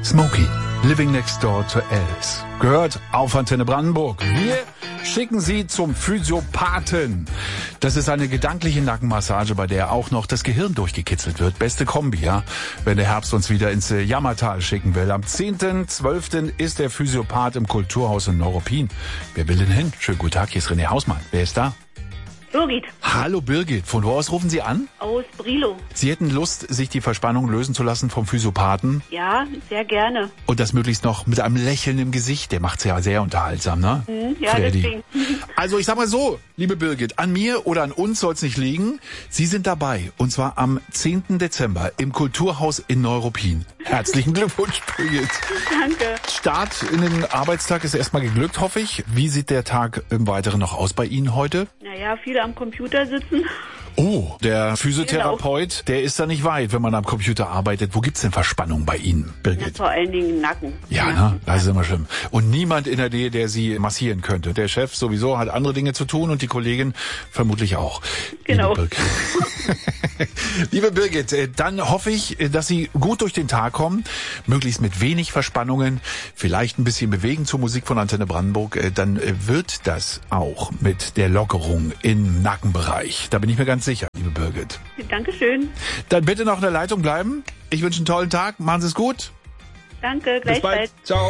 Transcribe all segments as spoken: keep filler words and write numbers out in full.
Smokey, Living Next Door to Alice. Gehört auf Antenne Brandenburg. Wir schicken Sie zum Physiopathen. Das ist eine gedankliche Nackenmassage, bei der auch noch das Gehirn durchgekitzelt wird. Beste Kombi, ja, wenn der Herbst uns wieder ins Jammertal schicken will. Am zehnten zwölften ist der Physiopath im Kulturhaus in Neuruppin. Wer will denn hin? Schönen guten Tag, hier ist René Hausmann. Wer ist da? Birgit. Hallo Birgit, von wo aus rufen Sie an? Aus Brilo. Sie hätten Lust, sich die Verspannung lösen zu lassen vom Physiopathen? Ja, sehr gerne. Und das möglichst noch mit einem Lächeln im Gesicht. Der macht's ja sehr unterhaltsam, ne? Mhm, ja, Freddy. deswegen. Also ich sag mal so, liebe Birgit, an mir oder an uns soll's nicht liegen. Sie sind dabei, und zwar am zehnten Dezember im Kulturhaus in Neuruppin. Herzlichen Glückwunsch, Birgit. Danke. Start in den Arbeitstag ist erstmal geglückt, hoffe ich. Wie sieht der Tag im Weiteren noch aus bei Ihnen heute? Naja, viele am Computer sitzen. Oh, der Physiotherapeut, der ist da nicht weit, wenn man am Computer arbeitet. Wo gibt's denn Verspannung bei Ihnen, Birgit? Ja, vor allen Dingen im Nacken. Ja, ne? Das ist immer schlimm. Und niemand in der Nähe, der Sie massieren könnte. Der Chef sowieso hat andere Dinge zu tun und die Kollegin vermutlich auch. Genau. Liebe Birgit, Liebe Birgit, dann hoffe ich, dass Sie gut durch den Tag kommen. Möglichst mit wenig Verspannungen. Vielleicht ein bisschen bewegen zur Musik von Antenne Brandenburg. Dann wird das auch mit der Lockerung im Nackenbereich. Da bin ich mir ganz sicher, liebe Birgit. Dankeschön. Dann bitte noch in der Leitung bleiben. Ich wünsche einen tollen Tag. Machen Sie es gut. Danke, Bis bald. gleichfalls. Ciao.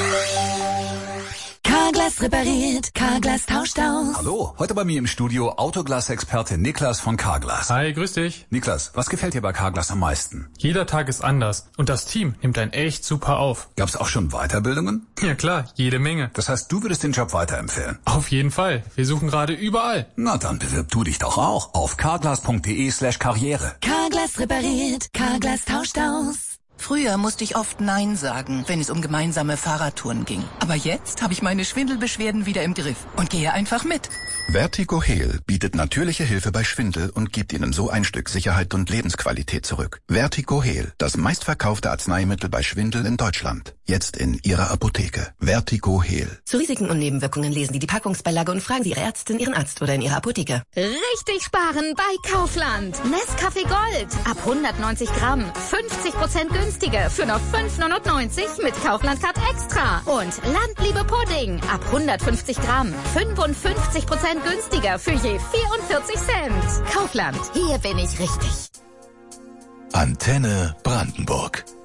Carglass repariert, Carglass tauscht aus. Hallo, heute bei mir im Studio Autoglas-Experte Niklas von Carglass. Hi, grüß dich. Niklas, was gefällt dir bei Carglass am meisten? Jeder Tag ist anders und das Team nimmt einen echt super auf. Gab's auch schon Weiterbildungen? Ja klar, jede Menge. Das heißt, du würdest den Job weiterempfehlen? Auf jeden Fall. Wir suchen gerade überall. Na dann bewirb du dich doch auch auf carglass.de slash karriere. Carglass repariert, Carglass tauscht aus. Früher musste ich oft Nein sagen, wenn es um gemeinsame Fahrradtouren ging. Aber jetzt habe ich meine Schwindelbeschwerden wieder im Griff und gehe einfach mit. Vertigo Heal bietet natürliche Hilfe bei Schwindel und gibt Ihnen so ein Stück Sicherheit und Lebensqualität zurück. Vertigo Heal, das meistverkaufte Arzneimittel bei Schwindel in Deutschland. Jetzt in Ihrer Apotheke. Vertigo Heal. Zu Risiken und Nebenwirkungen lesen Sie die Packungsbeilage und fragen Sie Ihre Ärztin, Ihren Arzt oder in Ihrer Apotheke. Richtig sparen bei Kaufland. Nescafé Gold. Ab hundertneunzig Gramm. fünfzig Prozent günstiger für noch fünf neunundneunzig mit Kaufland Card Extra. Und Landliebe Pudding. Ab hundertfünfzig Gramm. fünfundfünfzig Prozent günstiger für je vierundvierzig Cent. Kaufland. Hier bin ich richtig. Antenne Brandenburg.